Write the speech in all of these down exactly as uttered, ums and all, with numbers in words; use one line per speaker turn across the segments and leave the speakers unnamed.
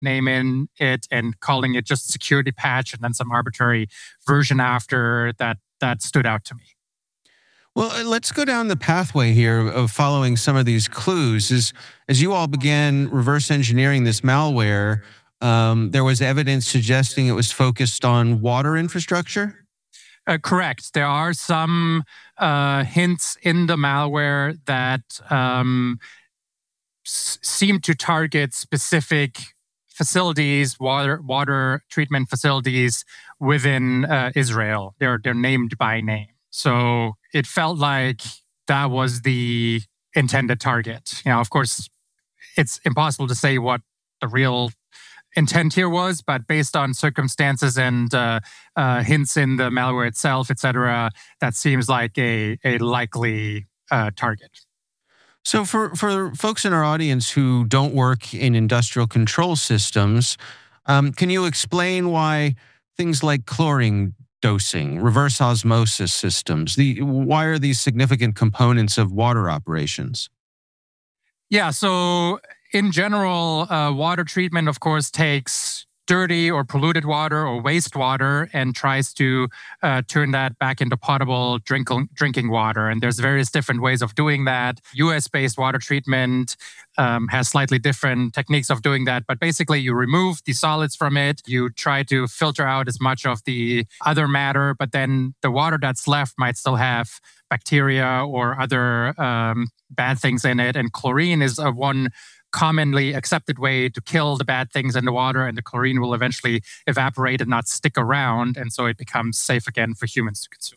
naming it and calling it just security patch and then some arbitrary version after that that stood out to me.
Well, uh, let's go down the pathway here of following some of these clues. As as you all began reverse engineering this malware, um, there was evidence suggesting it was focused on water infrastructure.
Uh, correct. There are some uh, hints in the malware that um, s- seem to target specific facilities, water water treatment facilities within uh, Israel. They're they're named by name. So it felt like that was the intended target. You know, of course, it's impossible to say what the real intent here was, but based on circumstances and uh, uh, hints in the malware itself, et cetera, that seems like a, a likely uh, target.
So, for, for folks in our audience who don't work in industrial control systems, um, can you explain why things like chlorine dosing, reverse osmosis systems, the, why are these significant components of water operations?
Yeah, so in general, uh, water treatment, of course, takes dirty or polluted water or wastewater and tries to uh, turn that back into potable drink- drinking water. And there's various different ways of doing that. U S-based water treatment um, has slightly different techniques of doing that. But basically, you remove the solids from it. You try to filter out as much of the other matter, but then the water that's left might still have bacteria or other um, bad things in it. And chlorine is a one commonly accepted way to kill the bad things in the water, and the chlorine will eventually evaporate and not stick around, and so it becomes safe again for humans to consume.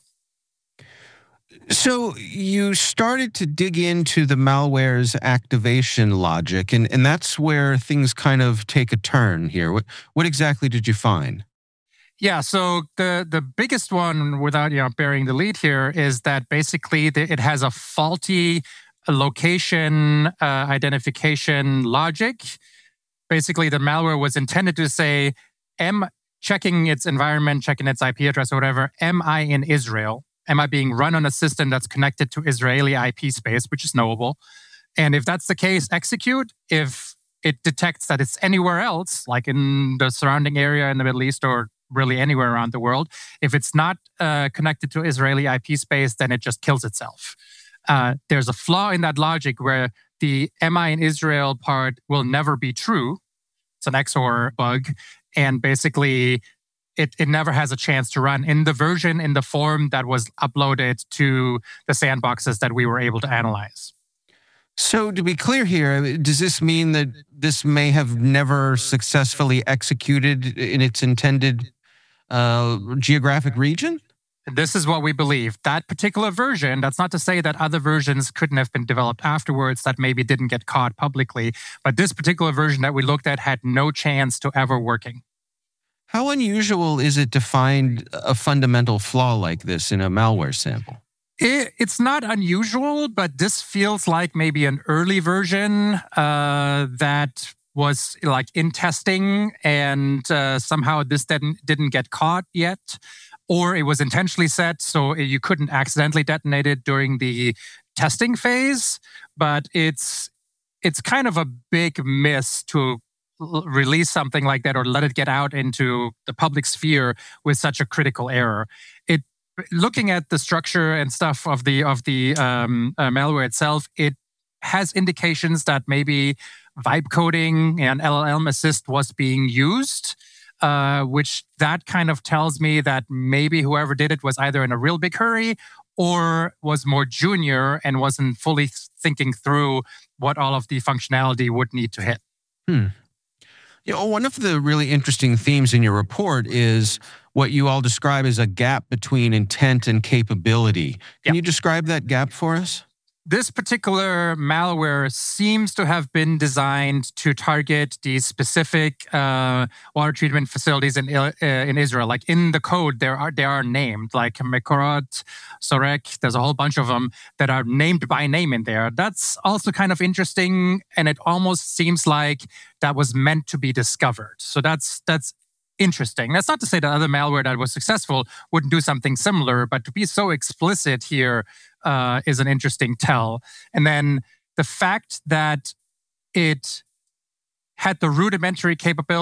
So you started to dig into the malware's activation logic, and, and that's where things kind of take a turn here. What, what exactly did you find?
Yeah, so the, the biggest one, without you know bearing the lead here, is that basically the, it has a faulty location uh, identification logic. Basically, the malware was intended to say, am checking its environment, checking its I P address or whatever, am I in Israel? Am I being run on a system that's connected to Israeli I P space, which is knowable? And if that's the case, execute. If it detects that it's anywhere else, like in the surrounding area in the Middle East or really anywhere around the world, if it's not uh, connected to Israeli I P space, then it just kills itself. Uh, there's a flaw in that logic where the am I in Israel part will never be true. It's an X O R bug. And basically, it, it never has a chance to run in the version, in the form that was uploaded to the sandboxes that we were able to analyze.
So, to be clear here, does this mean that this may have never successfully executed in its intended uh, geographic region?
This is what we believe. That particular version, that's not to say that other versions couldn't have been developed afterwards that maybe didn't get caught publicly, but this particular version that we looked at had no chance to ever working.
How unusual is it to find a fundamental flaw like this in a malware sample?
It, it's not unusual, but this feels like maybe an early version uh, that was like in testing, and uh, somehow this didn't didn't get caught yet, or it was intentionally set so you couldn't accidentally detonate it during the testing phase. But it's it's kind of a big miss to l- release something like that or let it get out into the public sphere with such a critical error. It looking at the structure and stuff of the of the um, uh, malware itself, it has indications that maybe vibe coding and L L M assist was being used, uh, which that kind of tells me that maybe whoever did it was either in a real big hurry or was more junior and wasn't fully thinking through what all of the functionality would need to hit.
Hmm. You know, one of the really interesting themes in your report is what you all describe as a gap between intent and capability. Can
Yep.
you describe that gap for us?
This particular malware seems to have been designed to target these specific uh, water treatment facilities in uh, in Israel. Like in the code, there are they are named, like Mekorot, Sorek. There's a whole bunch of them that are named by name in there. That's also kind of interesting, and it almost seems like that was meant to be discovered. So that's that's interesting. That's not to say that other malware that was successful wouldn't do something similar, but to be so explicit here uh, is an interesting tell. And then the fact that it had the rudimentary capability